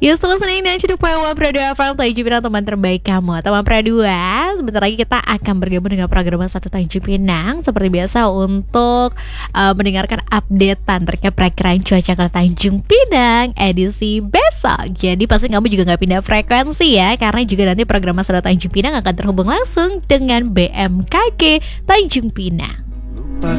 Yuk setelah Senin dan Cidu Poewa Pradua FM Tanjung Pinang teman terbaik kamu. Teman Pradua, sebentar lagi kita akan bergabung dengan program Satu Tanjung Pinang. Seperti biasa untuk mendengarkan updatean terkait perakiraan cuaca ke Tanjung Pinang edisi besok. Jadi pasti kamu juga gak pindah frekuensi ya, karena juga nanti program Satu Tanjung Pinang akan terhubung langsung dengan BMKG Tanjung Pinang.